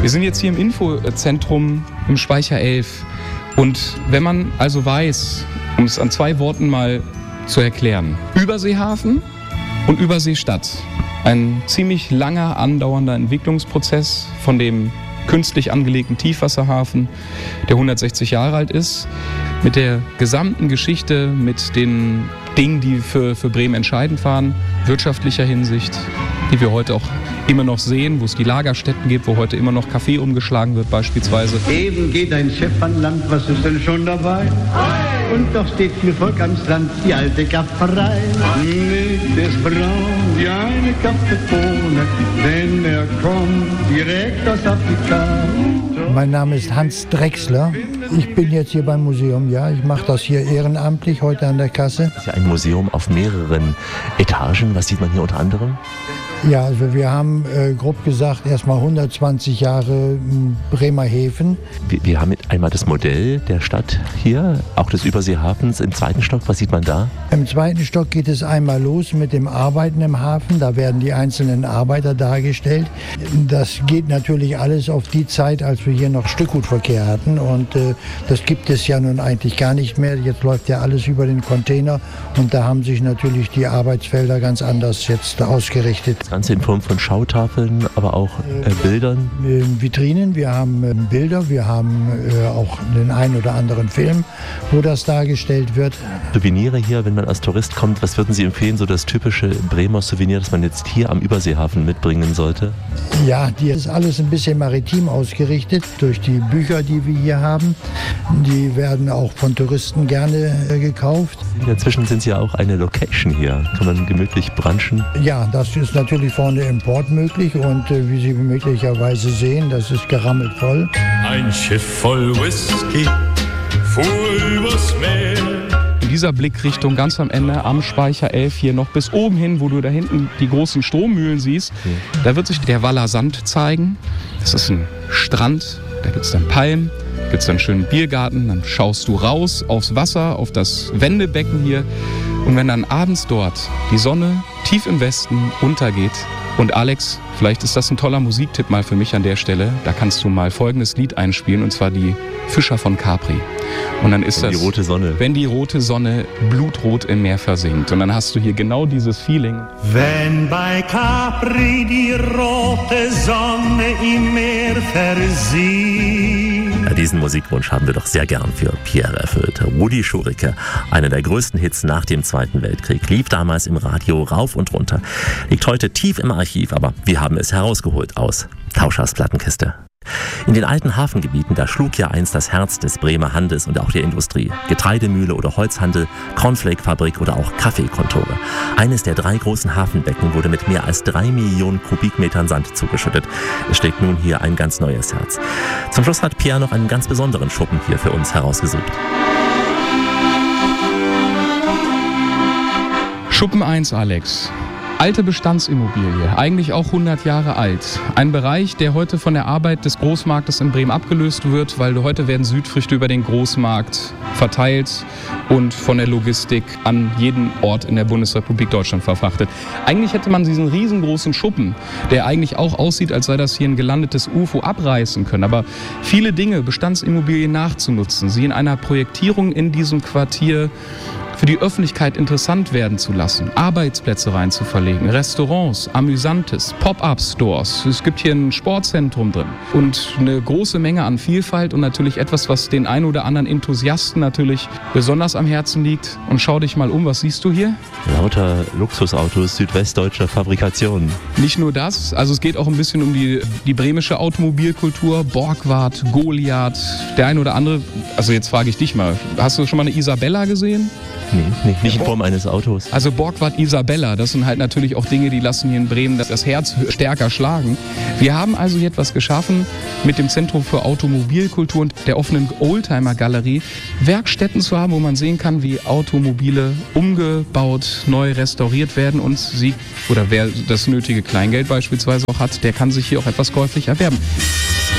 Wir sind jetzt hier im Infozentrum im Speicher 11. Und wenn man also weiß, um es an 2 Worten mal zu erklären, Überseehafen und Überseestadt. Ein ziemlich langer, andauernder Entwicklungsprozess von dem künstlich angelegten Tiefwasserhafen, der 160 Jahre alt ist, mit der gesamten Geschichte, mit den Dingen, die für Bremen entscheidend waren, wirtschaftlicher Hinsicht, die wir heute auch immer noch sehen, wo es die Lagerstätten gibt, wo heute immer noch Kaffee umgeschlagen wird beispielsweise. Eben geht ein Schiff an Land, was ist denn schon dabei? Und doch steht viel Volk am Strand, die alte Gafferei. Nicht ist braun wie eine Kaffeebohne, denn er kommt direkt aus Afrika. Mein Name ist Hans Drechsler. Ich bin jetzt hier beim Museum, ja. Ich mache das hier ehrenamtlich, heute an der Kasse. Das ist ja ein Museum auf mehreren Etagen. Was sieht man hier unter anderem? Ja, also wir haben grob gesagt erstmal 120 Jahre Bremerhaven. Wir haben einmal das Modell der Stadt hier, auch des Überseehafens im 2. Stock. Was sieht man da? Im 2. Stock geht es einmal los mit dem Arbeiten im Hafen. Da werden die einzelnen Arbeiter dargestellt. Das geht natürlich alles auf die Zeit, als wir hier noch Stückgutverkehr hatten. Und das gibt es ja nun eigentlich gar nicht mehr. Jetzt läuft ja alles über den Container. Und da haben sich natürlich die Arbeitsfelder ganz anders jetzt ausgerichtet. Das Ganze in Form von Schautafeln, aber auch Bildern? Vitrinen, wir haben Bilder, wir haben auch den einen oder anderen Film, wo das dargestellt wird. Souvenire hier, wenn man als Tourist kommt, was würden Sie empfehlen, so das typische Bremer Souvenir, das man jetzt hier am Überseehafen mitbringen sollte? Ja, hier ist alles ein bisschen maritim ausgerichtet durch die Bücher, die wir hier haben. Die werden auch von Touristen gerne gekauft. Inzwischen sind Sie ja auch eine Location hier. Kann man gemütlich brunchen? Ja, das ist natürlich vorne Import möglich und wie Sie möglicherweise sehen, das ist gerammelt voll. Ein Schiff voll Whisky fuhr übers Meer. Dieser Blickrichtung ganz am Ende am Speicher 11 hier noch bis oben hin, wo du da hinten die großen Strommühlen siehst, da wird sich der Waller Sand zeigen. Das ist ein Strand, da gibt es dann Palmen, da gibt es dann einen schönen Biergarten, dann schaust du raus aufs Wasser, auf das Wendebecken hier. Und wenn dann abends dort die Sonne tief im Westen untergeht, und Alex, vielleicht ist das ein toller Musiktipp mal für mich an der Stelle, da kannst du mal folgendes Lied einspielen, und zwar die Fischer von Capri. Und dann ist das die rote Sonne. Wenn die rote Sonne blutrot im Meer versinkt. Und dann hast du hier genau dieses Feeling. Wenn bei Capri die rote Sonne im Meer versinkt. Ja, diesen Musikwunsch haben wir doch sehr gern für Pierre erfüllt. Rudi Schurike, einer der größten Hits nach dem Zweiten Weltkrieg, lief damals im Radio rauf und runter. Liegt heute tief im Archiv, aber wir haben es herausgeholt aus Tauschers Plattenkiste. In den alten Hafengebieten, da schlug ja einst das Herz des Bremer Handels und auch der Industrie. Getreidemühle oder Holzhandel, Cornflake-Fabrik oder auch Kaffeekontore. Eines der 3 großen Hafenbecken wurde mit mehr als 3 Millionen Kubikmetern Sand zugeschüttet. Es schlägt nun hier ein ganz neues Herz. Zum Schluss hat Pierre noch einen ganz besonderen Schuppen hier für uns herausgesucht. Schuppen 1, Alex. Alte Bestandsimmobilie, eigentlich auch 100 Jahre alt. Ein Bereich, der heute von der Arbeit des Großmarktes in Bremen abgelöst wird, weil heute werden Südfrüchte über den Großmarkt verteilt und von der Logistik an jeden Ort in der Bundesrepublik Deutschland verfrachtet. Eigentlich hätte man diesen riesengroßen Schuppen, der eigentlich auch aussieht, als sei das hier ein gelandetes UFO, abreißen können. Aber viele Dinge, Bestandsimmobilien nachzunutzen, sie in einer Projektierung in diesem Quartier für die Öffentlichkeit interessant werden zu lassen, Arbeitsplätze reinzuverlegen, Restaurants, Amüsantes, Pop-up-Stores. Es gibt hier ein Sportzentrum drin und eine große Menge an Vielfalt und natürlich etwas, was den einen oder anderen Enthusiasten natürlich besonders am Herzen liegt. Und schau dich mal um, was siehst du hier? Lauter Luxusautos südwestdeutscher Fabrikation. Nicht nur das, also es geht auch ein bisschen um die bremische Automobilkultur, Borgward, Goliath, der ein oder andere, also jetzt frage ich dich mal, hast du schon mal eine Isabella gesehen? Nee, nicht in Form eines Autos. Also Borgward Isabella, das sind halt natürlich auch Dinge, die lassen hier in Bremen das Herz stärker schlagen. Wir haben also hier etwas geschaffen mit dem Zentrum für Automobilkultur und der offenen Oldtimer-Galerie, Werkstätten zu haben, wo man sehen kann, wie Automobile umgebaut, neu restauriert werden und sie, oder wer das nötige Kleingeld beispielsweise auch hat, der kann sich hier auch etwas käuflich erwerben.